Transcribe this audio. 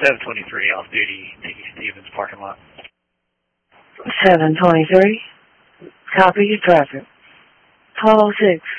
723 off duty, Dickie Stevens parking lot. 723. Copy your traffic. 1206.